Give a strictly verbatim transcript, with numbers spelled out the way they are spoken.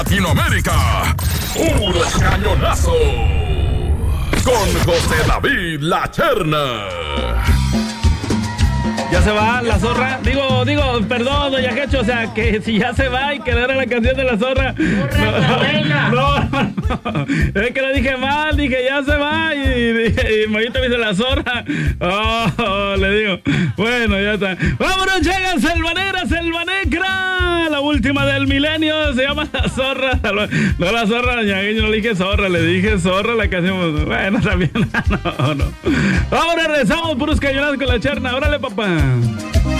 Latinoamérica. ¡Puros cañonazos! Con José David La Cherna. Ya se va la zorra. Digo, digo, perdón, doña Quecho, o sea, que si ya se va y que era la canción de la zorra. No, no, no, es que lo dije mal, dije ya se va y, y, y Mayito me dice la zorra. Oh, le digo, bueno, ya está. Vámonos, llega Selvanera, Selvanegra, la última del milenio, se llama La Zorra. No la zorra, doña Quecho, no le dije zorra, le dije zorra la canción. Bueno, también, no, no. Vámonos, regresamos, puros cañonazos con La Cherna. Órale, papá.